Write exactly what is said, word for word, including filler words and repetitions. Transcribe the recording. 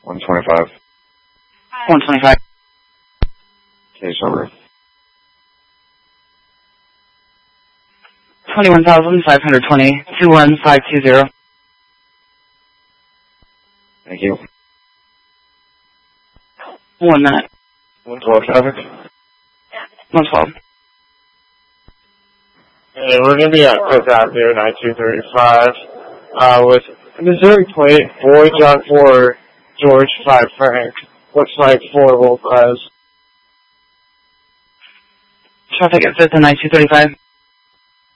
one twenty-five. one twenty-five. Case over. twenty-one thousand five hundred twenty, two one five two zero. Thank you. One minute. one twelve traffic. one twelve. Hey, we're going to be at Fifth Avenue, nineteen thirty-five, uh, with Missouri plate, Boy John four, George five Frank. Looks like four Wolf Res. Traffic at fifth and nineteen thirty-five.